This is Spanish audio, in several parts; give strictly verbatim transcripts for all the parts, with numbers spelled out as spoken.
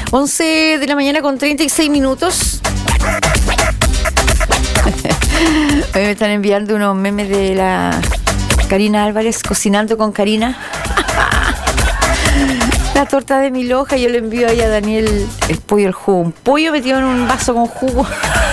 once de la mañana con treinta y seis minutos. Hoy me están enviando unos memes de la Karina Álvarez, cocinando con Karina. La torta de mil hojas, yo le envío ahí a Daniel el pollo, el jugo. Un pollo metido en un vaso con jugo.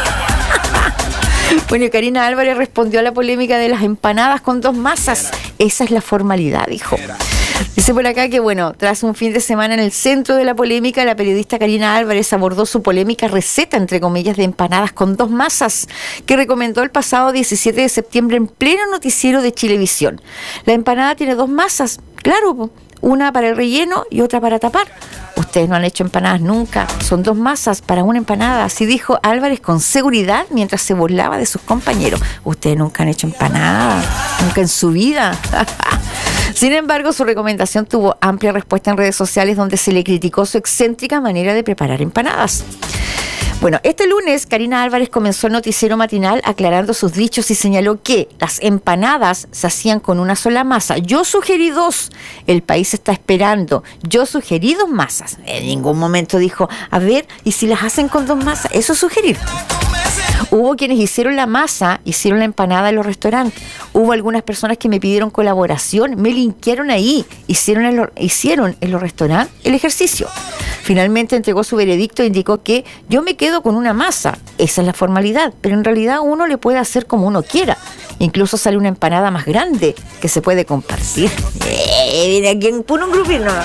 Bueno, y Karina Álvarez respondió a la polémica de las empanadas con dos masas. Esa es la formalidad, dijo. Dice por acá que, bueno, tras un fin de semana en el centro de la polémica, la periodista Karina Álvarez abordó su polémica receta, entre comillas, de empanadas con dos masas, que recomendó el pasado diecisiete de septiembre en pleno noticiero de Chilevisión. La empanada tiene dos masas, claro, una para el relleno y otra para tapar. Ustedes no han hecho empanadas nunca, son dos masas para una empanada, así dijo Álvarez con seguridad mientras se burlaba de sus compañeros. Ustedes nunca han hecho empanadas, nunca en su vida. Sin embargo, su recomendación tuvo amplia respuesta en redes sociales, donde se le criticó su excéntrica manera de preparar empanadas. Bueno, este lunes Karina Álvarez comenzó el noticiero matinal aclarando sus dichos y señaló que las empanadas se hacían con una sola masa. Yo sugerí dos, el país está esperando. Yo sugerí dos masas. En ningún momento dijo, a ver, ¿y si las hacen con dos masas? Eso es sugerir. Hubo quienes hicieron la masa, hicieron la empanada en los restaurantes. Hubo algunas personas que me pidieron colaboración, me linkearon ahí, hicieron en, lo, hicieron en los restaurantes el ejercicio. Finalmente entregó su veredicto e indicó que yo me quedo con una masa, esa es la formalidad, pero en realidad uno le puede hacer como uno quiera. Incluso sale una empanada más grande que se puede compartir. Eh, mira, aquí en puro un grupito. No.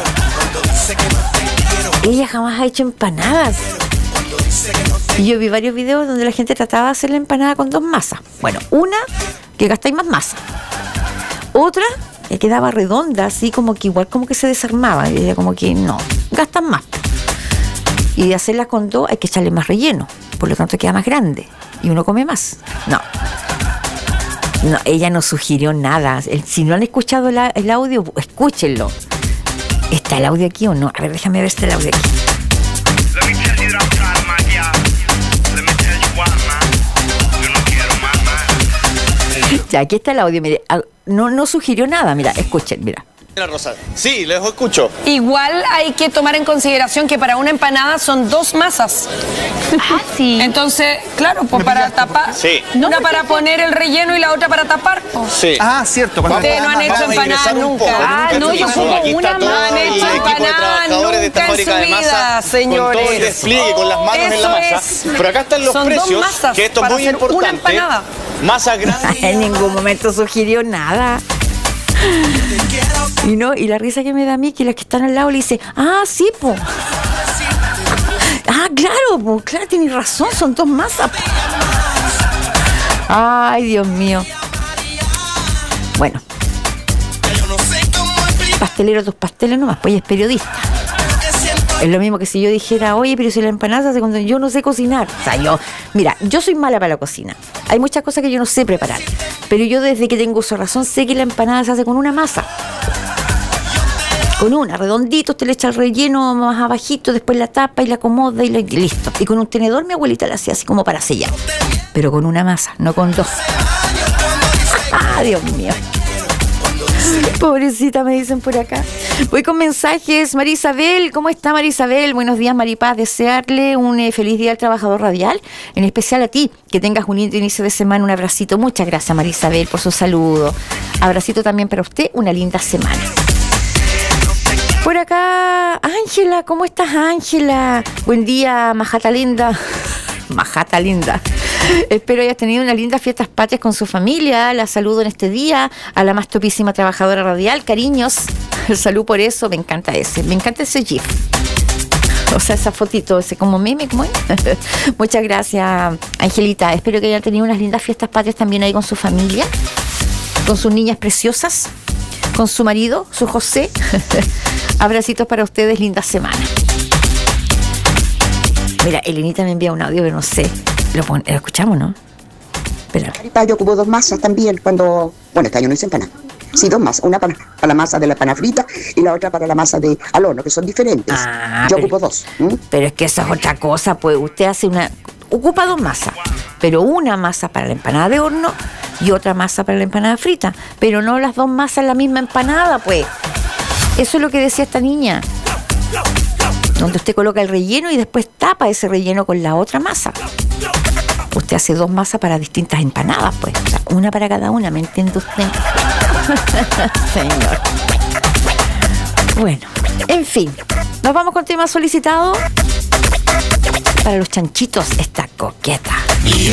Ella jamás ha hecho empanadas. Y yo vi varios videos donde la gente trataba de hacer la empanada con dos masas. Bueno, una que gastáis más masa. Otra que quedaba redonda, así como que igual como que se desarmaba. Y ella como que no, gastan más. Y de hacerlas con dos hay que echarle más relleno. Por lo tanto queda más grande. Y uno come más. No. No, ella no sugirió nada. El, si no han escuchado la, el audio, escúchenlo. ¿Está el audio aquí o no? A ver, déjame ver si está el audio aquí. Ya, aquí está el audio, mire, no, no sugirió nada, mira, escuchen, mira. La Rosa. Sí, les escucho. Igual hay que tomar en consideración que para una empanada son dos masas. Ah, sí. Entonces, claro, pues para tapar. Sí. Una para poner el relleno y la otra para tapar. Pues. Sí. Ah, cierto. Ustedes no han hecho empanadas nunca. Ah, no, yo como una no han hecho empanadas nunca en su vida, señores. Con todo el despliegue, con las manos en la masa. Es. Pero acá están los son precios, dos masas que esto es para muy hacer una importante. empanada. Masas grandes. En ningún momento sugirió nada. Y no, y la risa que me da a mí, que las que están al lado le dice, ah, sí, po. Ah, claro, po, claro, tienes razón, son dos masas. Ay, Dios mío. Bueno. Pastelero tus pasteles nomás, pues ella es periodista. Es lo mismo que si yo dijera, oye, pero si la empanada se hace cuando yo no sé cocinar. O sea, yo, mira, yo soy mala para la cocina. Hay muchas cosas que yo no sé preparar. Pero yo desde que tengo uso de razón sé que la empanada se hace con una masa. Con una, redondito, usted le echa el relleno más abajito, después la tapa y la acomoda y, la, y listo. Y con un tenedor mi abuelita la hacía así como para sellar. Pero con una masa, no con dos. Ah, Dios mío. Pobrecita, me dicen por acá. Voy con mensajes. María Isabel, ¿cómo está María Isabel? Buenos días, Maripaz. Desearle un eh, feliz día al trabajador radial, en especial a ti, que tengas un lindo inicio de semana. Un abracito. Muchas gracias, María Isabel, por su saludo. Abracito también para usted. Una linda semana. Por acá, Ángela, ¿cómo estás, Ángela? Buen día, majata linda. Majata linda. Espero hayas tenido unas lindas fiestas patrias con su familia. La saludo en este día a la más topísima trabajadora radial. Cariños, salud por eso. Me encanta ese, me encanta ese gif. O sea, esa fotito, ese como meme, ¿cómo es? Muchas gracias, Angelita. Espero que hayan tenido unas lindas fiestas patrias también ahí con su familia, con sus niñas preciosas, con su marido, su José. Abracitos para ustedes, linda semana. Mira, Elenita me envía un audio, pero no sé. Lo, pon, lo escuchamos, ¿no? Espera. Yo ocupo dos masas también cuando... Bueno, este año no hice empanada. Sí, dos masas. Una para, para la masa de la empanada frita y la otra para la masa de al horno, que son diferentes. Ah, Yo pero, ocupo dos. ¿Mm? Pero es que esa es otra cosa, pues. Usted hace una... Ocupa dos masas, pero una masa para la empanada de horno y otra masa para la empanada frita. Pero no las dos masas en la misma empanada, pues. Eso es lo que decía esta niña. donde usted coloca el relleno y después tapa ese relleno con la otra masa. Usted hace dos masas para distintas empanadas, pues. O sea, una para cada una, ¿me entiende usted? Señor. Bueno, en fin. Nos vamos con tema solicitado. Para los chanchitos, esta coqueta.